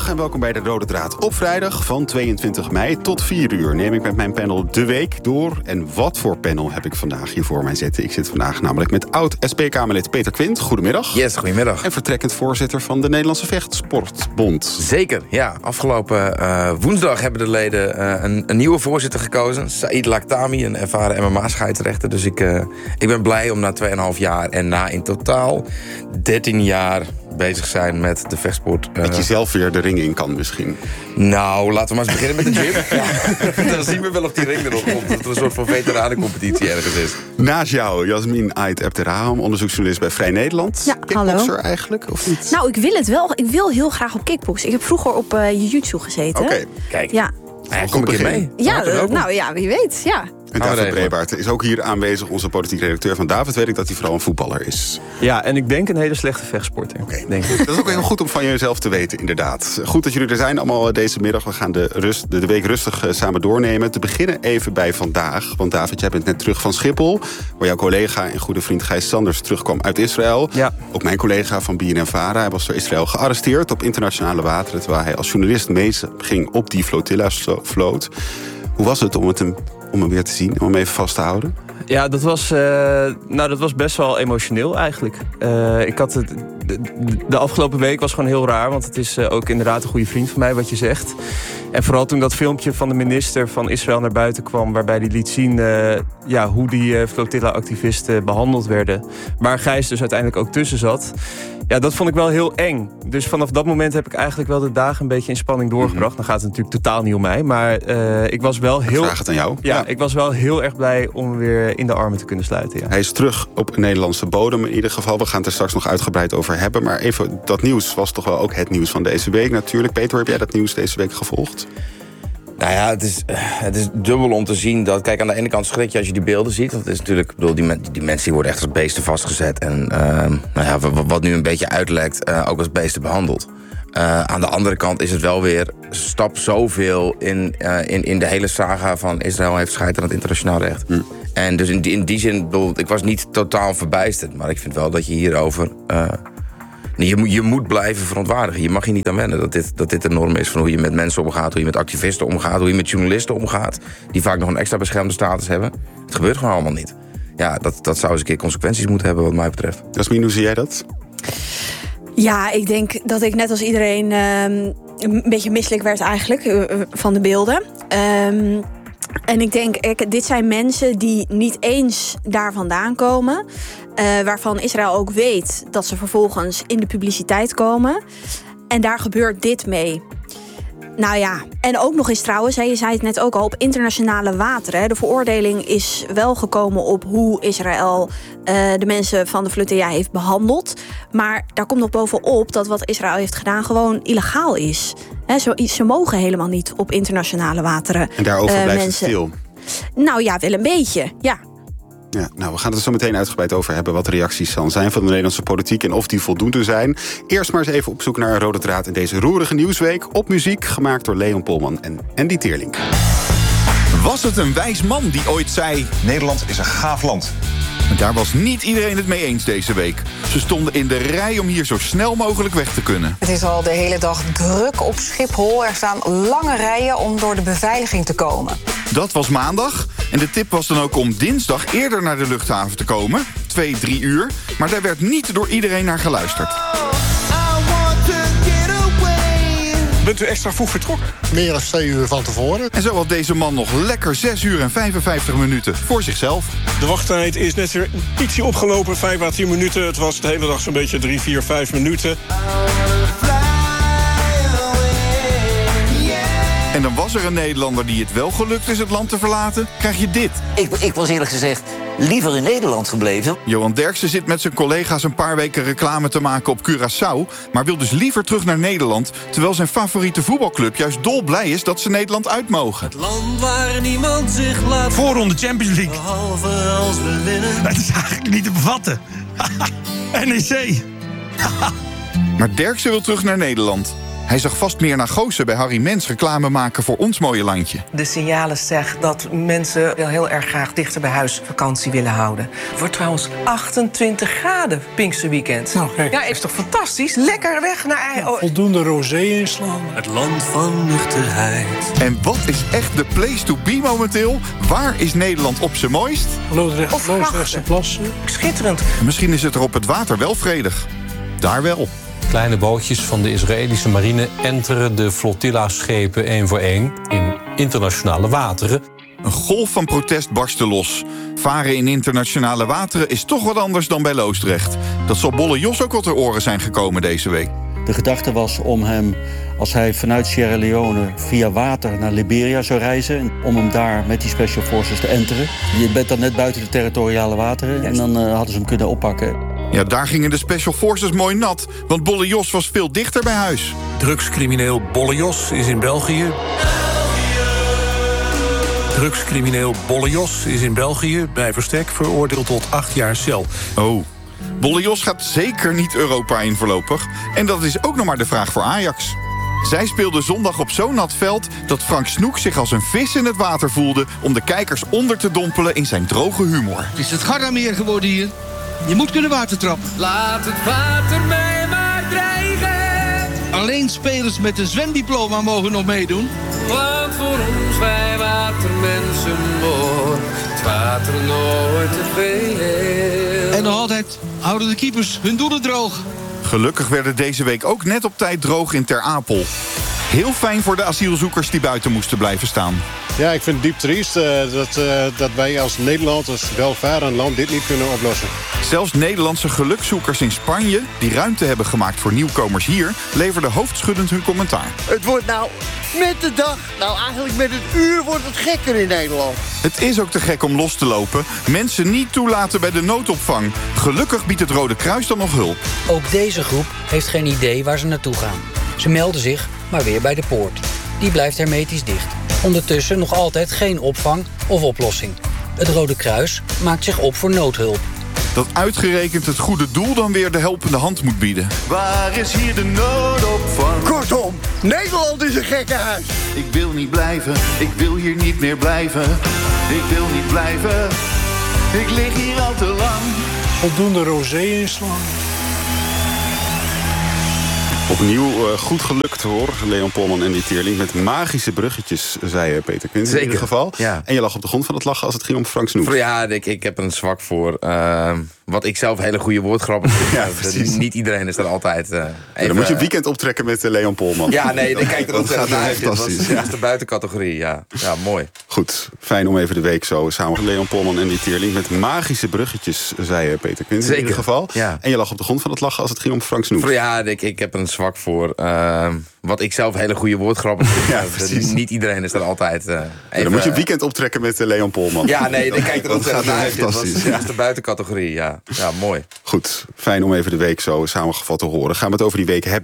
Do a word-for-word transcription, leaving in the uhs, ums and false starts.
Goedemiddag en welkom bij de Rode Draad. Op vrijdag van tweeëntwintig mei tot vier uur neem ik met mijn panel de week door. En wat voor panel heb ik vandaag hier voor mij zitten? Ik zit vandaag namelijk met oud-S P-Kamerlid Peter Quint. Goedemiddag. Yes, goedemiddag. En vertrekkend voorzitter van de Nederlandse Vechtsportbond. Zeker, ja. Afgelopen uh, woensdag hebben de leden uh, een, een nieuwe voorzitter gekozen. Saïd Laktami, een ervaren M M A-scheidsrechter. Dus ik, uh, ik ben blij om na twee en een half jaar en na in totaal dertien jaar bezig zijn met de vechtsport. Uh... Dat je zelf weer de ring in kan misschien. Nou, laten we maar eens beginnen met de gym. Ja. Dan zien we wel of die ring erop komt. Dat er een soort van veteranencompetitie ergens is. Naast jou, Jasmin Ait Abderraham, onderzoeksjournalist bij Vrij Nederland. Ja, kickboxer hallo. eigenlijk, of niet? Nou, ik wil het wel. Ik wil heel graag op kickboxen. Ik heb vroeger op uh, jiu-jitsu gezeten. Oké, okay. Kijk. Ja. Nou ja, kom een keer mee. Ja, uh, nou ja, wie weet, ja. En David Brebaert is ook hier aanwezig, onze politiek redacteur. Van David weet ik dat hij vooral een voetballer is. Ja, en ik denk een hele slechte vechtsporter. Oké, okay. Dat is ook heel goed om van jezelf te weten, inderdaad. Goed dat jullie er zijn allemaal deze middag. We gaan de, rust, de, de week rustig uh, samen doornemen. Te beginnen even bij vandaag. Want David, jij bent net terug van Schiphol, waar jouw collega en goede vriend Gijs Sanders terugkwam uit Israël. Ja. Ook mijn collega van B N N Vara. Hij was door Israël gearresteerd op internationale wateren, terwijl hij als journalist mee ging op die flotilla-vloot. Hoe was het om het hem... om hem weer te zien, om hem even vast te houden? Ja, dat was, uh, nou, dat was best wel emotioneel eigenlijk. Uh, ik had het, de, de afgelopen week was gewoon heel raar, want het is uh, ook inderdaad een goede vriend van mij, wat je zegt. En vooral toen dat filmpje van de minister van Israël naar buiten kwam, waarbij hij liet zien uh, ja, hoe die uh, flotilla-activisten behandeld werden. Waar Gijs dus uiteindelijk ook tussen zat. Ja, dat vond ik wel heel eng. Dus vanaf dat moment heb ik eigenlijk wel de dagen een beetje in spanning doorgebracht. Mm-hmm. Dan gaat het natuurlijk totaal niet om mij. Maar uh, ik was wel heel... Ik vraag het aan jou. Ja, ja, ik was wel heel erg blij om weer in de armen te kunnen sluiten. Ja. Hij is terug op Nederlandse bodem in ieder geval. We gaan het er straks nog uitgebreid over hebben. Maar even, dat nieuws was toch wel ook het nieuws van deze week natuurlijk. Peter, heb jij dat nieuws deze week gevolgd? Nou ja, het is, het is dubbel om te zien dat... Kijk, aan de ene kant schrik je als je die beelden ziet. Want het is natuurlijk, ik bedoel, die, die mensen die worden echt als beesten vastgezet. En uh, nou ja, wat, wat nu een beetje uitlekt, uh, ook als beesten behandeld. Uh, aan de andere kant is het wel weer stap zoveel in, uh, in, in de hele saga van Israël heeft scheid aan het internationaal recht. Hm. En dus in die, in die zin, bedoel, ik was niet totaal verbijsterd. Maar ik vind wel dat je hierover... Uh, Je moet, je moet blijven verontwaardigen. Je mag je niet aan wennen dat dit, dat dit de norm is van hoe je met mensen omgaat, hoe je met activisten omgaat, hoe je met journalisten omgaat, die vaak nog een extra beschermde status hebben. Het gebeurt gewoon allemaal niet. Ja, dat, dat zou eens een keer consequenties moeten hebben wat mij betreft. Jasmin, hoe zie jij dat? Ja, ik denk dat ik net als iedereen uh, een beetje misselijk werd eigenlijk uh, van de beelden. Um, En ik denk, ik, dit zijn mensen die niet eens daar vandaan komen. Uh, waarvan Israël ook weet dat ze vervolgens in de publiciteit komen. En daar gebeurt dit mee. Nou ja, en ook nog eens trouwens, je zei het net ook al, op internationale wateren. De veroordeling is wel gekomen op hoe Israël uh, de mensen van de flotilla heeft behandeld. Maar daar komt nog bovenop dat wat Israël heeft gedaan gewoon illegaal is. He, ze, ze mogen helemaal niet op internationale wateren. En daarover uh, blijft mensen... het stil? Nou ja, wel een beetje, ja. Ja, nou, we gaan het er zo meteen uitgebreid over hebben wat de reacties dan zijn van de Nederlandse politiek en of die voldoende zijn. Eerst maar eens even op zoek naar een rode draad in deze roerige nieuwsweek. Op muziek, gemaakt door Leon Polman en Andy Teerlink. Was het een wijs man die ooit zei: Nederland is een gaaf land? Daar was niet iedereen het mee eens deze week. Ze stonden in de rij om hier zo snel mogelijk weg te kunnen. Het is al de hele dag druk op Schiphol. Er staan lange rijen om door de beveiliging te komen. Dat was maandag. En de tip was dan ook om dinsdag eerder naar de luchthaven te komen. Twee, drie uur. Maar daar werd niet door iedereen naar geluisterd. Bent u extra vroeg vertrokken? Meer dan twee uur van tevoren. En zo had deze man nog lekker zes uur en vijfenvijftig minuten voor zichzelf. De wachttijd is net weer ietsje opgelopen, vijf à tien minuten. Het was de hele dag zo'n beetje drie, vier, vijf minuten. En dan was er een Nederlander die het wel gelukt is het land te verlaten. Krijg je dit. Ik, ik was eerlijk gezegd liever in Nederland gebleven. Johan Derksen zit met zijn collega's een paar weken reclame te maken op Curaçao, maar wil dus liever terug naar Nederland, terwijl zijn favoriete voetbalclub juist dolblij is dat ze Nederland uit mogen. Het land waar niemand zich laat... Voorronde Champions League. Behalve als we winnen. Dat is eigenlijk niet te bevatten. N E C. Maar Derksen wil terug naar Nederland. Hij zag vast meer naar Goossen bij Harry Mens reclame maken voor ons mooie landje. De signalen zeggen dat mensen wel heel erg graag dichter bij huis vakantie willen houden. Het wordt trouwens achtentwintig graden Pinksterweekend. Nou, kijk. Ja, is toch fantastisch? Lekker weg naar... Ja, voldoende rosé inslaan. Het land van nuchterheid. En wat is echt de place to be momenteel? Waar is Nederland op zijn mooist? Loosdrecht, Loosdrechtse plassen. Schitterend. Misschien is het er op het water wel vredig. Daar wel. Kleine bootjes van de Israëlische marine enteren de flotilla-schepen één voor één in internationale wateren. Een golf van protest barstte los. Varen in internationale wateren is toch wat anders dan bij Loosdrecht. Dat zal Bolle Jos ook wel ter oren zijn gekomen deze week. De gedachte was om hem, als hij vanuit Sierra Leone via water naar Liberia zou reizen, om hem daar met die Special Forces te enteren. Je bent dan net buiten de territoriale wateren en dan uh, hadden ze hem kunnen oppakken. Ja, daar gingen de Special Forces mooi nat, want Bolle Jos was veel dichter bij huis. Drugscrimineel Bolle Jos is in België. Drugscrimineel Bolle Jos is in België bij verstek veroordeeld tot acht jaar cel. Oh. Bolle Jos gaat zeker niet Europa in voorlopig. En dat is ook nog maar de vraag voor Ajax. Zij speelde zondag op zo'n nat veld dat Frank Snoek zich als een vis in het water voelde om de kijkers onder te dompelen in zijn droge humor. Het is het Gardameer geworden hier. Je moet kunnen watertrappen. Laat het water mij maar dreigen. Alleen spelers met een zwemdiploma mogen nog meedoen. Want voor ons wij watermensen wordt het water nooit te veel. En nog altijd houden de keepers hun doelen droog. Gelukkig werden deze week ook net op tijd droog in Ter Apel. Heel fijn voor de asielzoekers die buiten moesten blijven staan. Ja, ik vind het diep triest uh, dat, uh, dat wij als Nederland, als welvarend land, dit niet kunnen oplossen. Zelfs Nederlandse gelukzoekers in Spanje, die ruimte hebben gemaakt voor nieuwkomers hier, leverden hoofdschuddend hun commentaar. Het wordt nou met de dag, nou eigenlijk met het uur wordt het gekker in Nederland. Het is ook te gek om los te lopen. Mensen niet toelaten bij de noodopvang. Gelukkig biedt het Rode Kruis dan nog hulp. Ook deze groep heeft geen idee waar ze naartoe gaan. Ze melden zich maar weer bij de poort. Die blijft hermetisch dicht. Ondertussen nog altijd geen opvang of oplossing. Het Rode Kruis maakt zich op voor noodhulp. Dat uitgerekend het goede doel dan weer de helpende hand moet bieden. Waar is hier de noodopvang? Kortom, Nederland is een gekkenhuis. Ik wil niet blijven, ik wil hier niet meer blijven. Ik wil niet blijven, ik lig hier al te lang. Voldoende rosé inslaan. Opnieuw uh, goed gelukt hoor, Leon Polman en die Teerling. Met magische bruggetjes, zei Peter Quint in ieder geval. Ja. En je lag op de grond van het lachen als het ging om Frank Snoek. Ja, ik, ik heb een zwak voor uh, wat ik zelf hele goede woordgrappen vind. Ja, uh, niet iedereen is er altijd uh, even, ja, dan moet je een weekend optrekken met uh, Leon Polman. Ja, nee, ik kijk er ontzettend naar uit. Dit was, fantastisch. dit was de buitencategorie, ja. Ja, mooi. Goed, fijn om even de week zo samen. Leon Polman en die Teerling met magische bruggetjes, zei Peter Quint in ieder geval. Ja. En je lag op de grond van het lachen als het ging om Frank Snoek. Ja, ik, ik heb een zwak voor uh, wat ik zelf hele goede woordgrappen vind. Ja, uh, niet iedereen is er altijd uh, even, ja, dan moet je een weekend optrekken met uh, Leon Polman. Ja, nee, ik kijk er ontzettend naar uit. Dit was, dit ja. was de buitencategorie, ja. Ja, mooi. Goed, fijn om even de week zo samengevat te horen. Gaan we het over die week hebben.